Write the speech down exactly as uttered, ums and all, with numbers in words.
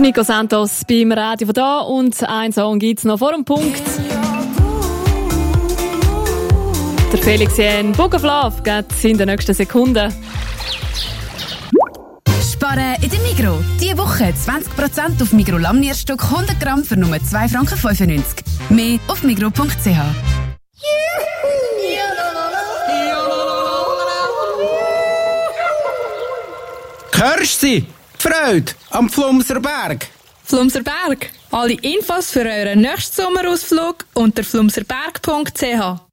Nico Santos beim Radio von da und ein Song gibt's noch vor dem Punkt. Der Felix Jen, Book of Love, geht's in den nächsten Sekunden. Sparen in der Migros. Diese Woche zwanzig Prozent auf Migros Lammnierstock hundert Gramm für nur zwei Franken fünfundneunzig. Mehr auf migros punkt c h. Hörst du sie? Die Freude am Flumser Berg. Flumser Berg. Alle Infos für euren nächsten Sommerausflug unter flumserberg punkt c h.